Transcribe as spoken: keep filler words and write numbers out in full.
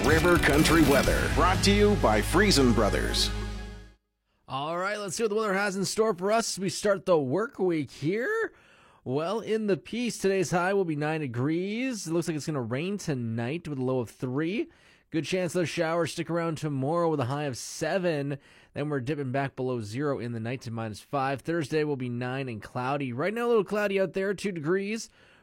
River Country weather, brought to you by Friesen Brothers. All right, let's see what the weather has in store for us as we start the work week here. Well, in the Peace, today's high will be nine degrees. It looks like it's going to rain tonight with a low of three. Good chance those showers stick around tomorrow with a high of seven. Then we're dipping back below zero in the night to minus five. Thursday will be nine and cloudy. Right now, a little cloudy out there, two degrees.